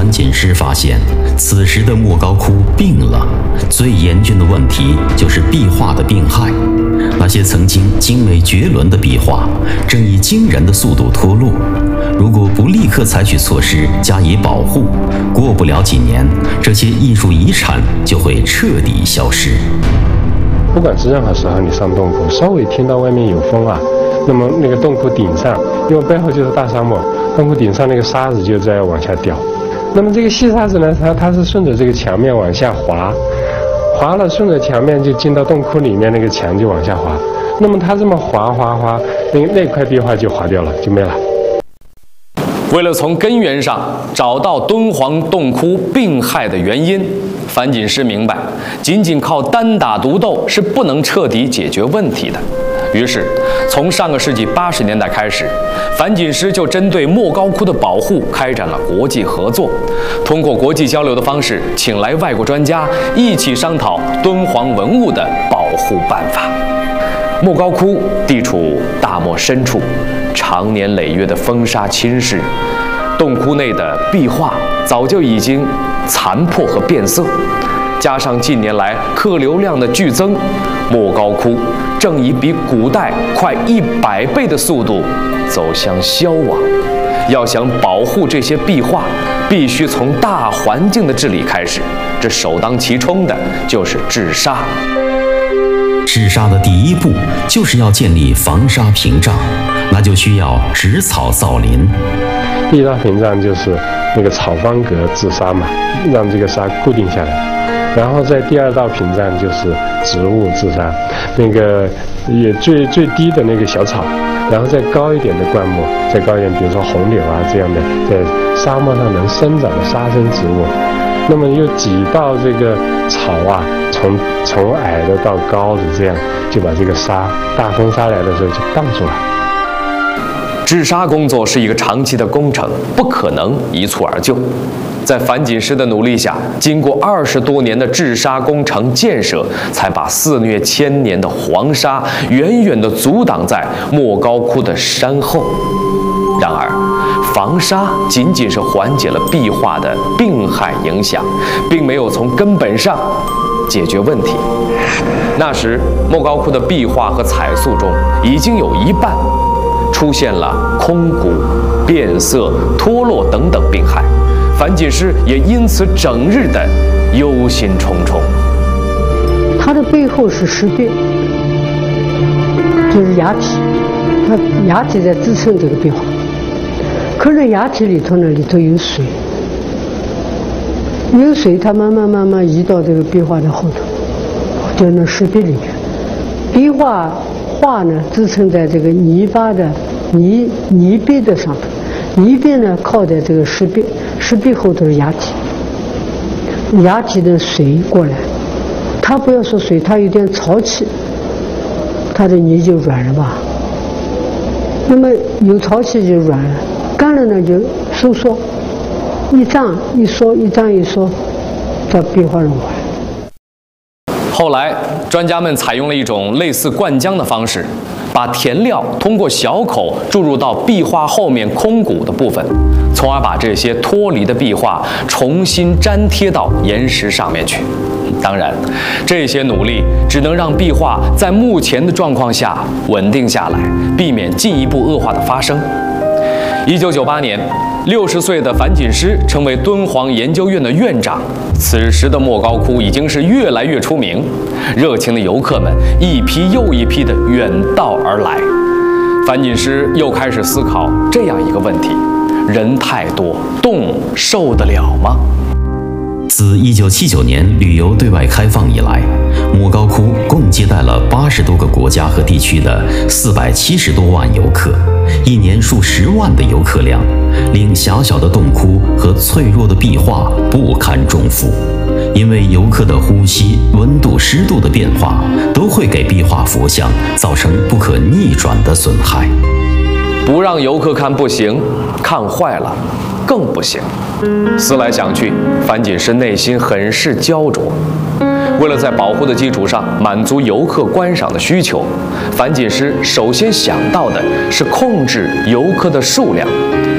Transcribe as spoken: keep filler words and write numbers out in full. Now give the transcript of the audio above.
樊锦诗发现，此时的莫高窟病了，最严峻的问题就是壁画的病害。那些曾经精美绝伦的壁画，正以惊人的速度脱落。如果不立刻采取措施加以保护，过不了几年，这些艺术遗产就会彻底消失。 不管是任何时候，你上洞窟，稍微听到外面有风啊，那么那个洞窟顶上，因为背后就是大沙漠，洞窟顶上那个沙子就在往下掉。那么这个细沙子呢，它它是顺着这个墙面往下滑，滑了顺着墙面就进到洞窟里面，那个墙就往下滑。那么它这么滑滑滑，那那块壁画就滑掉了，就没了。 为了从根源上找到敦煌洞窟病害的原因，樊锦诗明白，仅仅靠单打独斗是不能彻底解决问题的。于是，从上个世纪八十年代开始，樊锦诗就针对莫高窟的保护开展了国际合作，通过国际交流的方式，请来外国专家一起商讨敦煌文物的保护办法。莫高窟地处大漠深处，常年累月的风沙侵蚀，洞窟内的壁画早就已经残破和变色，加上近年来客流量的剧增，莫高窟正以比古代快一百倍的速度走向消亡。要想保护这些壁画，必须从大环境的治理开始，这首当其冲的就是治沙。 治沙的第一步就是要建立防沙屏障，那就需要植草造林。 第一道屏障就是那个草方格治沙嘛，让这个沙固定下来。然后在第二道屏障就是植物治沙，那个也最最低的那个小草，然后再高一点的灌木，再高一点，比如说红柳啊这样的，在沙漠上能生长的沙生植物。那么又几道这个草啊，从从矮的到高的，这样就把这个沙大风沙来的时候就挡住了。 治沙工作是一个长期的工程，不可能一蹴而就。在樊锦诗的努力下，经过二十多年的治沙工程建设，才把肆虐千年的黄沙远远地阻挡在莫高窟的山后。然而，防沙仅仅是缓解了壁画的病害影响，并没有从根本上解决问题。那时，莫高窟的壁画和彩塑中已经有一半出现了空鼓、变色、脱落等等病害，樊锦诗也因此整日的忧心忡忡。 它的背后是石壁，就是崖体，它崖体在支撑这个壁画。可是崖体里头呢，里头有水，有水，它慢慢慢慢移到这个壁画的后头，就那石壁里面。壁画画呢支撑在这个泥巴的泥泥壁的上头，泥壁呢靠在这个石壁，石壁后头是崖体，崖体的水过来，它不要说水，它有点潮气，它的泥就软了吧。那么有潮气就软了。干了呢就收缩，一胀一缩，一胀一缩，这壁画融化。 后来，专家们采用了一种类似灌浆的方式，把填料通过小口注入到壁画后面空鼓的部分，从而把这些脱离的壁画重新粘贴到岩石上面去。当然，这些努力只能让壁画在目前的状况下稳定下来，避免进一步恶化的发生。一九九八年，六十岁的樊锦诗成为敦煌研究院的院长。此时的莫高窟已经是越来越出名，热情的游客们一批又一批的远道而来。樊锦诗又开始思考这样一个问题：人太多，洞受得了吗？ 自一九七九年旅游对外开放以来，莫高窟共接待了八十多个国家和地区的四百七十多万游客，一年数十万的游客量，令狭小的洞窟和脆弱的壁画不堪重负。因为游客的呼吸、温度、湿度的变化，都会给壁画佛像造成不可逆转的损害。 不让游客看不行，看坏了更不行。思来想去，樊锦诗内心很是焦灼。为了在保护的基础上满足游客观赏的需求，樊锦诗首先想到的是控制游客的数量，